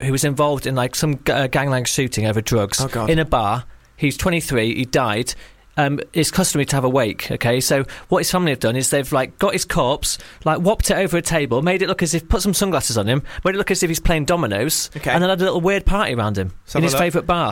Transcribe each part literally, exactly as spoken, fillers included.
who was involved in like some g- uh, gangland shooting over drugs Oh, God. in a bar. He's twenty-three. He died. Um, it's customary to have a wake, okay? So what his family have done is they've like got his corpse, like whopped it over a table, made it look as if, put some sunglasses on him, made it look as if he's playing dominoes, Okay. and then had a little weird party around him So in his have a look. favourite bar.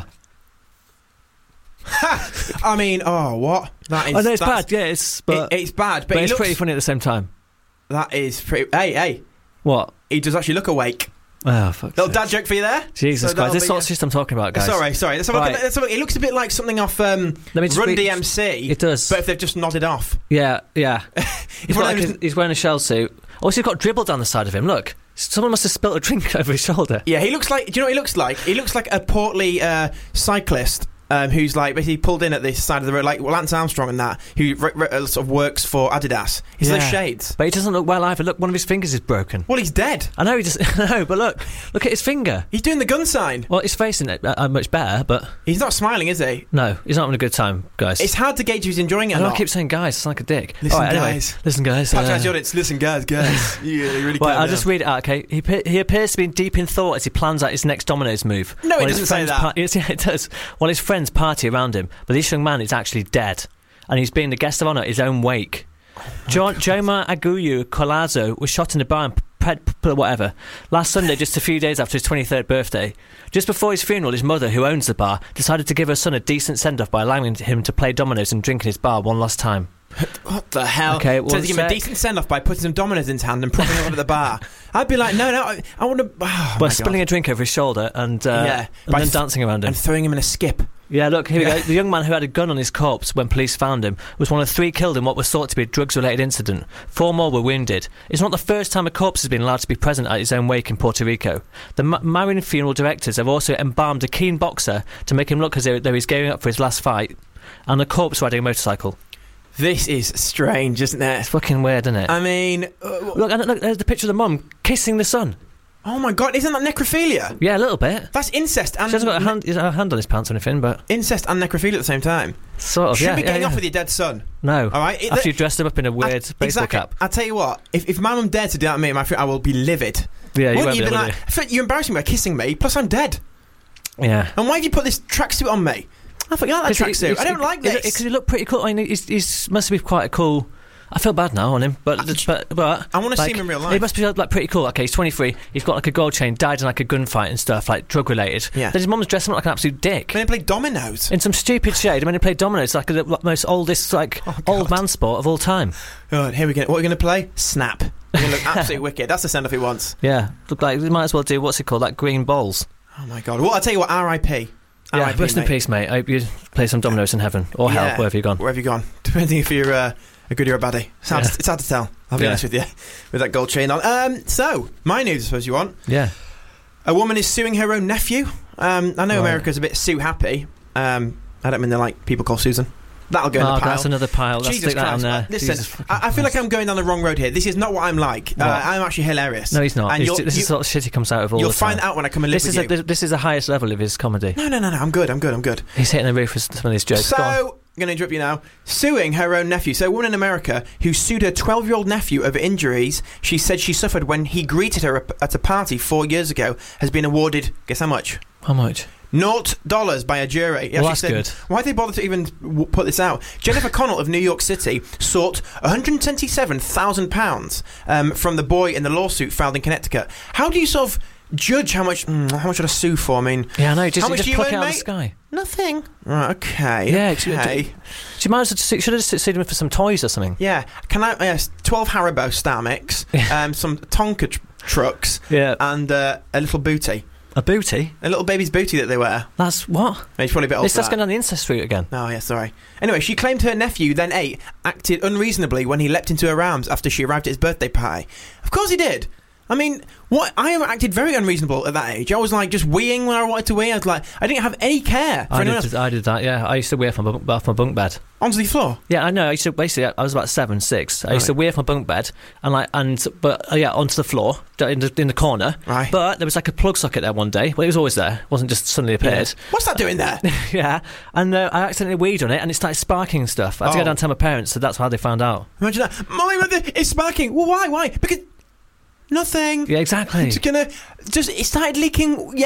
I mean, oh, what? That is. I know it's that's- bad, yeah, it's but, It, it's bad, but, but he it's looks, pretty funny at the same time. That is pretty. Hey, hey, What? he does actually look awake. Oh, fuck. Little dad joke for you there. Jesus So Christ, that'll this be- sort of shit I'm talking about, guys. Sorry, sorry. Let's have a look Right. at- let's have a look. It looks a bit like something off um, Let me just Run read- D M C. It does. But if they've just nodded off. Yeah, yeah. he's, one got of like those- a, he's wearing a shell suit. Also, he's got dribble down the side of him. Look, someone must have spilt a drink over his shoulder. Yeah, he looks like. Do you know what he looks like? He looks like a portly uh, cyclist. Um, who's like basically pulled in at this side of the road, like Lance Armstrong and that, who re- re- uh, sort of works for Adidas. He's Yeah. those shades. But he doesn't look well either. Look, one of his fingers is broken. Well, he's dead. I know he just. No, but look, look at his finger. He's doing the gun sign. Well, his face isn't uh, much better, but He's not smiling, is he? no, he's not having a good time, guys. It's hard to gauge who's enjoying it I or know not. I keep saying guys. It's like a dick. Listen, All right, anyway, guys. listen, guys. uh, Patronise the audience. Listen, guys, guys. Yeah, you really Right, calm I'll down. just read it out, okay? He pe- he appears to be deep in thought as he plans out his next dominoes move. No, it While his doesn't say friends that. par- yes, yeah, it does. While his friends party around him, but this young man is actually dead, and he's being the guest of honour at his own wake. Jo- Joma Aguyu Colazo was shot in a bar in Pred- P- whatever last Sunday, just a few days after his twenty-third birthday. Just before his funeral, his mother, who owns the bar, decided to give her son a decent send-off by allowing him to play dominoes and drink in his bar one last time. What the hell? Okay, So one to give him a sec. decent send-off by putting some dominoes in his hand and propping him up at the bar. I'd be like, no, no, I, I want to... Oh, Well, spilling a drink over his shoulder and, uh, Yeah, and by then th- dancing around him. and throwing him in a skip. Yeah, look, here we Yeah. go. The young man who had a gun on his corpse when police found him was one of three killed in what was thought to be a drugs-related incident. Four more were wounded. It's not the first time a corpse has been allowed to be present at his own wake in Puerto Rico. The Ma- Marin funeral directors have also embalmed a keen boxer to make him look as though he's gearing up for his last fight, and a corpse riding a motorcycle. This is strange, isn't it? It's fucking weird, isn't it? I mean... Uh, look, and look, there's the picture of the mum kissing the son. oh my god, isn't that necrophilia? Yeah, a little bit. That's incest and... She hasn't got a hand, a hand on his pants or anything, but Incest and necrophilia at the same time. sort of, Shouldn't yeah. be getting yeah, off yeah. with your dead son. No. All right? It- After you dressed him up in a weird I- baseball exactly. cap. I'll tell you what, if, if my mum dared to do that to me, my friend, I will be livid. Yeah, you Wouldn't won't you be be able like, to. I feel like you're embarrassing me by kissing me, plus I'm dead. Yeah. And why have you put this tracksuit on me? I thought, you like that Because tracksuit. I don't like this. Because he looked pretty cool. I mean, he's, he's must be quite a cool. I feel bad now on him, but but, but I wanna see like, him in real life. He must be like pretty cool. Okay, he's twenty-three. He's got like a gold chain. Died in like a gunfight and stuff, like drug related. Yeah. Then his mum's dressed him up like an absolute dick. When they play dominoes. In some stupid shade. I mean, he played dominoes like the like, most oldest like Oh, God. old man sport of all time. Oh, here we go. What are we going to play? Snap. We're going to look absolutely wicked. That's the send-off he wants. Yeah, look like we might as well do what's it called, like green balls. Oh my god. Well, I'll tell you what, R I P. Yeah, R I P, rest in mate. peace, mate. I hope you play some dominoes in heaven or hell, Yeah. wherever you've gone. Where have you gone? Depending if you're uh, a goodie or a baddie. It's hard, Yeah. to, it's hard to tell. I'll be Yeah. honest with you. With that gold chain on. Um, so, my news, I suppose you want. Yeah. A woman is suing her own nephew. Um, I know Right. America's a bit Sue happy. Um, I don't mean they're like people called Susan. That'll go in Oh, the pile. that's another pile. Let's Jesus stick that Christ. on there. Uh, Listen, Jesus fucking I, I feel like Christ. I'm going down the wrong road here. This is not what I'm like. Uh, What? I'm actually hilarious. No, he's not. And He's you'll- ju- this you- is the sort of shit he comes out of all You'll the time. find out when I come and live This with is, you. a, this is the highest level of his comedy. No, no, no, no. I'm good. I'm good. I'm good. He's hitting the roof with some of his jokes. So, Go on. I'm going to interrupt you now. Suing her own nephew. So, a woman in America who sued her twelve-year-old nephew over injuries she said she suffered when he greeted her at a party four years ago has been awarded, guess how much? How much? Naught dollars by a jury. He Well, actually that's said, good. why'd they bother to even w- put this out? Jennifer Connell of New York City sought one hundred twenty-seven thousand pounds um, from the boy in the lawsuit filed in Connecticut. How do you sort of judge how much? Mm, how much should I sue for? I mean, Yeah, I know. Just, How much just do you pluck earn, it out of mate? the sky. nothing. Right. Okay. Yeah, it's- Okay. She might as well just, should have just sued him for some toys or something. Yeah. Can I? Yes. Twelve Haribo Star Mix, um, some Tonka tr- trucks, Yeah. and uh, a little booty, A booty? a little baby's booty that they wear. That's what? It's probably a bit old. This for that's that. going down the incest route again. Oh, yeah, sorry. Anyway, she claimed her nephew, then eight, acted unreasonably when he leapt into her arms after she arrived at his birthday party. Of course he did. I mean, what? I acted very unreasonable at that age. I was like just weeing when I wanted to wee. I was like, I didn't have any care for I anyone did, else. I did that, yeah. I used to wee off my, bunk, off my bunk bed. Onto the floor. Yeah, I know. I used to basically. I was about seven, six. I used to Right. wee off my bunk bed and like and but uh, yeah, onto the floor in the in the corner. Right. But there was like a plug socket there one day. Well, it was always there. It wasn't just suddenly appeared. What's that doing there? Yeah, and uh, I accidentally weed on it, and it started sparking and stuff. I had to Oh. go down and tell my parents, so that's how they found out. Imagine that. Mommy, it's sparking. Well, why? Why? Because nothing. Yeah, exactly. It's gonna just. It started leaking